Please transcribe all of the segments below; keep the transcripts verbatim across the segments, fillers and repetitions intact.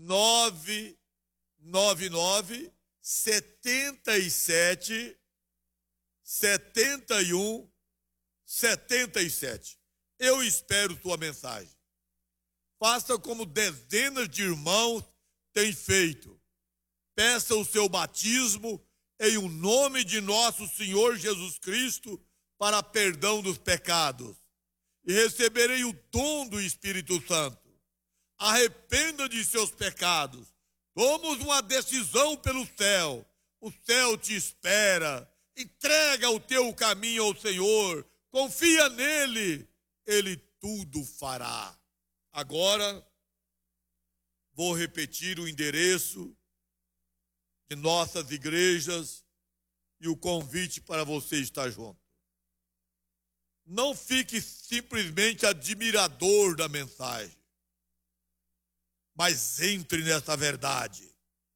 nove nove nove, setenta e sete, setenta e um, setenta e sete. Eu espero sua mensagem. Faça como dezenas de irmãos têm feito. Peça o seu batismo em o nome de nosso Senhor Jesus Cristo para perdão dos pecados. E receberei o dom do Espírito Santo. Arrependa de seus pecados. Tomamos uma decisão pelo céu. O céu te espera. Entrega o teu caminho ao Senhor. Confia nele. Ele tudo fará. Agora, vou repetir o endereço de nossas igrejas e o convite para você estar junto. Não fique simplesmente admirador da mensagem, mas entre nessa verdade.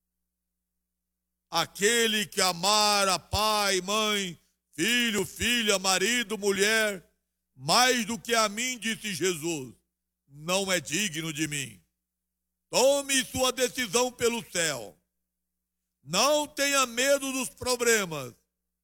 Aquele que amar a pai, mãe, filho, filha, marido, mulher, mais do que a mim, disse Jesus, não é digno de mim. Tome sua decisão pelo céu. Não tenha medo dos problemas.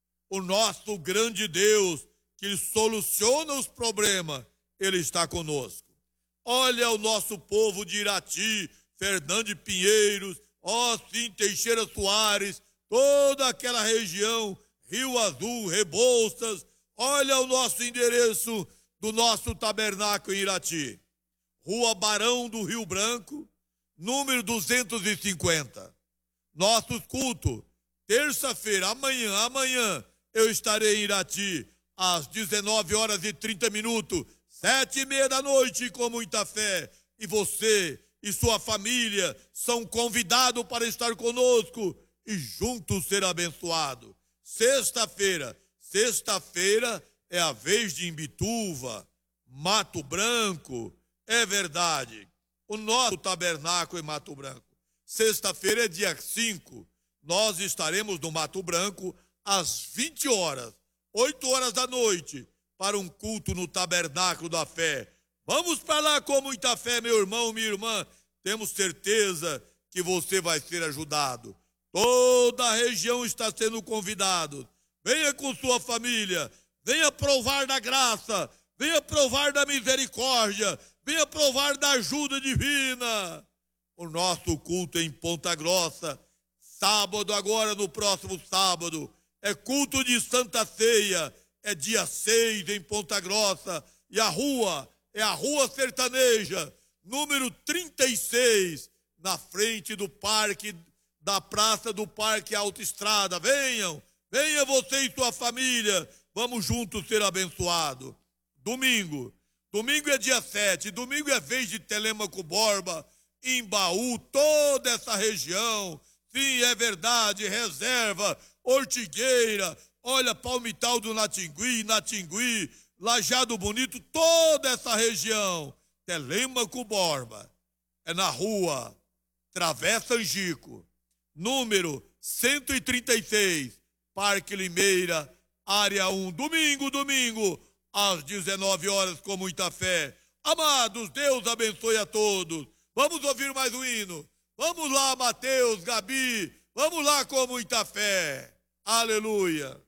O nosso grande Deus, que soluciona os problemas, Ele está conosco. Olha o nosso povo de Irati, Fernando Pinheiros, ó sim, Teixeira Soares, toda aquela região, Rio Azul, Rebouças. Olha o nosso endereço do nosso tabernáculo em Irati. Rua Barão do Rio Branco, número duzentos e cinquenta. Nossos cultos, terça-feira, amanhã, amanhã, eu estarei em Irati, às dezenove horas e trinta minutos, sete e meia da noite, com muita fé. E você e sua família são convidados para estar conosco e juntos ser abençoados. Sexta-feira, sexta-feira é a vez de Imbituva, Mato Branco, é verdade. O nosso tabernáculo em Mato Branco. Sexta-feira é dia cinco, nós estaremos no Mato Branco às vinte horas, oito horas da noite, para um culto no Tabernáculo da Fé. Vamos para lá com muita fé, meu irmão, minha irmã. Temos certeza que você vai ser ajudado. Toda a região está sendo convidado. Venha com sua família, venha provar da graça, venha provar da misericórdia, venha provar da ajuda divina. O nosso culto em Ponta Grossa, sábado agora, no próximo sábado, é culto de Santa Ceia, é dia seis em Ponta Grossa, e a rua é a Rua Sertaneja, número trinta e seis, na frente do parque, da Praça do Parque Autoestrada. Venham, venha você e sua família, vamos juntos ser abençoados. Domingo, domingo é dia sete, domingo é vez de Telêmaco Borba, Embaú, toda essa região, sim, é verdade, Reserva, Ortigueira, olha, Palmital do Natingui, Natingui, Lajado Bonito, toda essa região, Telêmaco Borba, é na rua Travessa Angico, número cento e trinta e seis, Parque Limeira, área um, domingo, domingo, às dezenove horas, com muita fé. Amados, Deus abençoe a todos. Vamos ouvir mais um hino. Vamos lá, Mateus, Gabi. Vamos lá com muita fé. Aleluia.